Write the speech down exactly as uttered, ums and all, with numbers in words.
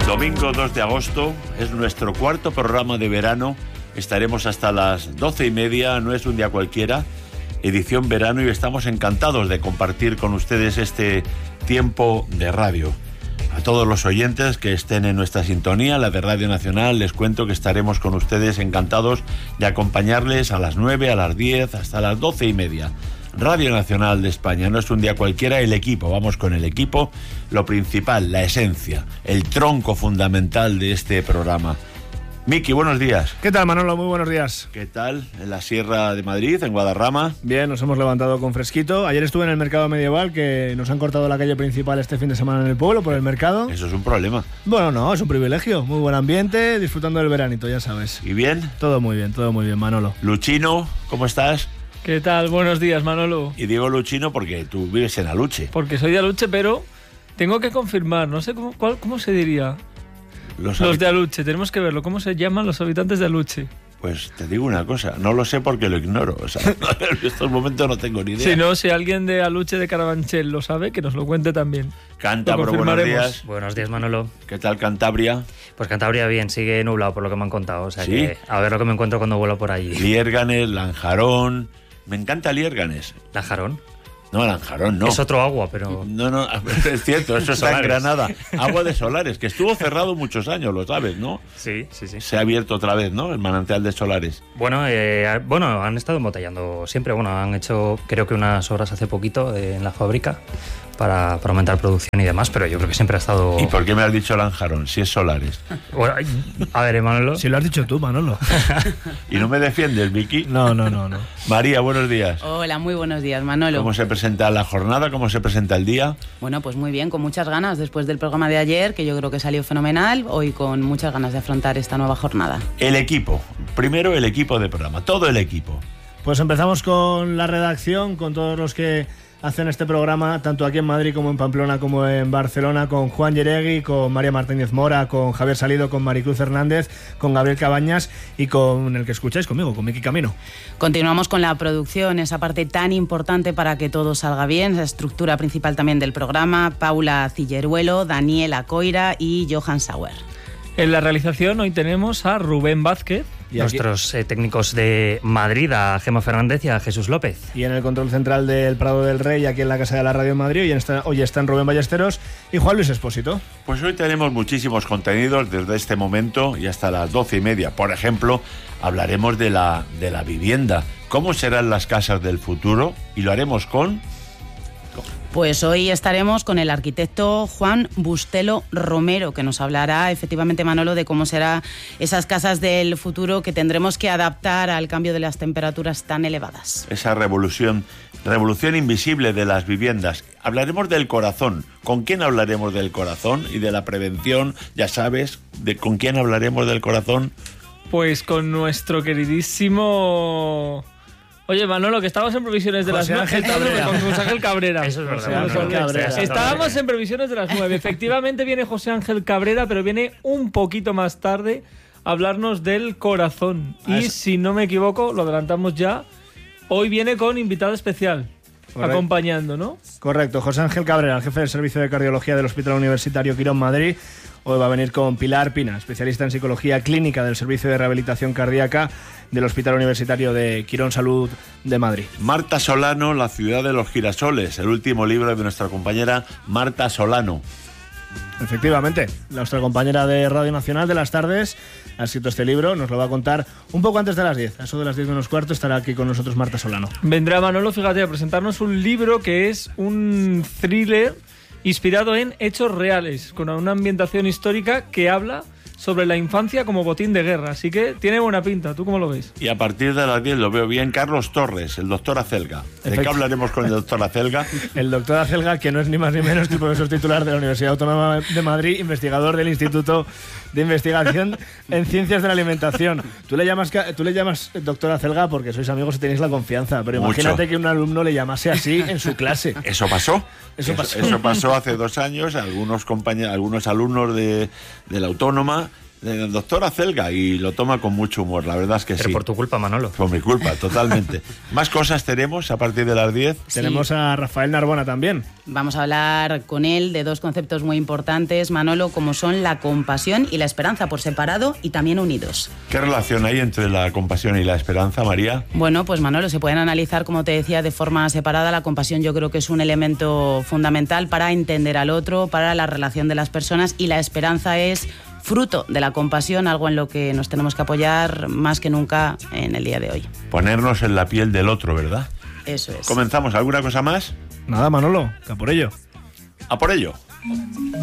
Domingo dos de agosto, es nuestro cuarto programa de verano. Estaremos hasta las doce y media, no es un día cualquiera, edición verano, y estamos encantados de compartir con ustedes este tiempo de radio. A todos los oyentes que estén en nuestra sintonía, la de Radio Nacional, les cuento que estaremos con ustedes encantados de acompañarles a las nueve, a las diez, hasta las doce y media. Radio Nacional de España, no es un día cualquiera, el equipo, vamos con el equipo, lo principal, la esencia, el tronco fundamental de este programa. Miki, buenos días. ¿Qué tal, Manolo? Muy buenos días. ¿Qué tal? En la Sierra de Madrid, en Guadarrama. Bien, nos hemos levantado con fresquito. Ayer estuve en el mercado medieval, que nos han cortado la calle principal este fin de semana en el pueblo por el mercado. Eso es un problema. Bueno, no, es un privilegio. Muy buen ambiente, disfrutando del veranito, ya sabes. ¿Y bien? Todo muy bien, todo muy bien, Manolo. Luchino, ¿cómo estás? ¿Qué tal? Buenos días, Manolo. Y digo Luchino porque tú vives en Aluche. Porque soy de Aluche, pero tengo que confirmar, no sé cómo, cuál, cómo se diría. Los, los de Aluche, tenemos que verlo. ¿Cómo se llaman los habitantes de Aluche? Pues te digo una cosa, no lo sé porque lo ignoro. O sea, en estos momentos no tengo ni idea. Si no, si alguien de Aluche de Carabanchel lo sabe, que nos lo cuente también. Cántabro, buenos días. Buenos días, Manolo. ¿Qué tal Cantabria? Pues Cantabria bien, sigue nublado por lo que me han contado. O sea ¿Sí? que a ver lo que me encuentro cuando vuelo por allí. Liérganes, Lanjarón. Me encanta Liérganes. ¿Lanjarón? No, Lanjarón no. Es otro agua, pero... No, no, es cierto, eso está en Granada. Agua de Solares, que estuvo cerrado muchos años, lo sabes, ¿no? Sí, sí, sí. Se ha abierto otra vez, ¿no? El manantial de Solares. Bueno, eh, bueno, han estado embotellando siempre. Bueno, han hecho creo que unas obras hace poquito eh, en la fábrica para, para aumentar producción y demás, pero yo creo que siempre ha estado... ¿Y por qué me has dicho Lanjarón, si es Solares? Bueno, a ver, Manolo... Si lo has dicho tú, Manolo. ¿Y no me defiendes, Vicky? No, no, no, no. María, buenos días. Hola, muy buenos días, Manolo. ¿Cómo se presenta la jornada? ¿Cómo se presenta el día? Bueno, pues muy bien, con muchas ganas después del programa de ayer, que yo creo que salió fenomenal, hoy con muchas ganas de afrontar esta nueva jornada. El equipo. Primero el equipo de programa, todo el equipo. Pues empezamos con la redacción, con todos los que hacen este programa, tanto aquí en Madrid como en Pamplona como en Barcelona, con Juan Yeregui, con María Martínez Mora, con Javier Salido, con Maricruz Hernández, con Gabriel Cabañas y con el que escucháis conmigo, con Miki Camino. Continuamos con la producción, esa parte tan importante para que todo salga bien, la estructura principal también del programa, Paula Cilleruelo, Daniela Coira y Johan Sauer. En la realización hoy tenemos a Rubén Vázquez. Y nuestros eh, técnicos de Madrid, a Gemma Fernández y a Jesús López. Y en el control central del Prado del Rey, aquí en la Casa de la Radio en Madrid, hoy, está, hoy están Rubén Ballesteros y Juan Luis Espósito. Pues hoy tenemos muchísimos contenidos desde este momento y hasta las doce y media. Por ejemplo, hablaremos de la, de la vivienda. ¿Cómo serán las casas del futuro? Y lo haremos con... Pues hoy estaremos con el arquitecto Juan Bustelo Romero, que nos hablará efectivamente, Manolo, de cómo serán esas casas del futuro que tendremos que adaptar al cambio de las temperaturas tan elevadas. Esa revolución, revolución invisible de las viviendas. Hablaremos del corazón. ¿Con quién hablaremos del corazón y de la prevención? Ya sabes, de ¿con quién hablaremos del corazón? Pues con nuestro queridísimo... Oye, Manolo, que estábamos en previsiones de José las Ángel nueve. Cabrera. Con José Ángel Cabrera. Eso es verdad. José Ángel Cabrera. Cabrera. Estábamos en previsiones de las nueve. Efectivamente viene José Ángel Cabrera, pero viene un poquito más tarde a hablarnos del corazón. Y es... si no me equivoco, lo adelantamos ya, hoy viene con invitado especial. Correcto. Acompañando, ¿no? Correcto. José Ángel Cabrera, el jefe del Servicio de Cardiología del Hospital Universitario Quirón Madrid. Hoy va a venir con Pilar Pina, especialista en psicología clínica del Servicio de Rehabilitación Cardíaca del Hospital Universitario de Quirón Salud de Madrid. Marta Solano, La ciudad de los girasoles, el último libro de nuestra compañera Marta Solano. Efectivamente, nuestra compañera de Radio Nacional de las tardes ha escrito este libro, nos lo va a contar un poco antes de las diez. A eso de las diez menos cuarto estará aquí con nosotros Marta Solano. Vendrá Manolo, fíjate, a presentarnos un libro que es un thriller inspirado en hechos reales, con una ambientación histórica que habla sobre la infancia como botín de guerra. Así que tiene buena pinta. ¿Tú cómo lo ves? Y a partir de las diez lo veo bien. Carlos Torres, el doctor Acelga. ¿De qué hablaremos con el doctor Acelga? El doctor Acelga, que no es ni más ni menos que el profesor titular de la Universidad Autónoma de Madrid, investigador del Instituto de Investigación en Ciencias de la Alimentación. Tú le llamas, tú le llamas doctor Acelga porque sois amigos y tenéis la confianza, pero Mucho. Imagínate que un alumno le llamase así en su clase. ¿Eso pasó? Eso pasó. Eso, eso pasó hace dos años. Algunos compañeros, algunos alumnos de, de la Autónoma eh, doctora Celga, y lo toma con mucho humor, la verdad es que Pero sí. por tu culpa, Manolo. Por mi culpa, totalmente. Más cosas tenemos a partir de las diez. Sí. Tenemos a Rafael Narbona también. Vamos a hablar con él de dos conceptos muy importantes, Manolo, como son la compasión y la esperanza, por separado y también unidos. ¿Qué relación hay entre la compasión y la esperanza, María? Bueno, pues Manolo, se pueden analizar, como te decía, de forma separada. La compasión yo creo que es un elemento fundamental para entender al otro, para la relación de las personas, y la esperanza es fruto de la compasión, algo en lo que nos tenemos que apoyar más que nunca en el día de hoy. Ponernos en la piel del otro, ¿verdad? Eso es. ¿Comenzamos? ¿Alguna cosa más? Nada, Manolo, que a por ello. A por ello.